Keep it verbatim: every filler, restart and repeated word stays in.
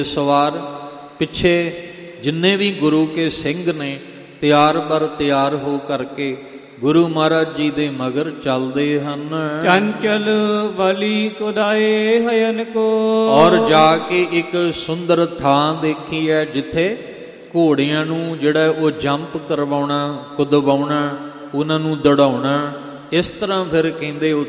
ਸਵਾਰ ਪਿੱਛੇ ਜਿੰਨੇ ਵੀ ਗੁਰੂ ਕੇ ਸਿੰਘ ਨੇ ਤਿਆਰ ਬਰ ਤਿਆਰ ਹੋ ਕਰਕੇ ਗੁਰੂ ਮਹਾਰਾਜ ਜੀ ਦੇ ਮਗਰ ਚੱਲਦੇ ਹਨ। ਚੰਚਲ ਬਲੀ ਕੁਦਾਏ ਹਯਨ ਕੋ। ਔਰ ਜਾ ਕੇ ਇੱਕ ਸੁੰਦਰ ਥਾਂ ਦੇਖੀ ਹੈ ਜਿੱਥੇ ਘੋੜਿਆਂ ਨੂੰ ਜਿਹੜਾ ਉਹ ਜੰਪ ਕਰਵਾਉਣਾ, ਕੁਦਵਾਉਣਾ, ਉਹਨਾਂ ਨੂੰ ਦੌੜਾਉਣਾ। ਇਸ ਤਰ੍ਹਾਂ ਫਿਰ ਕਹਿੰਦੇ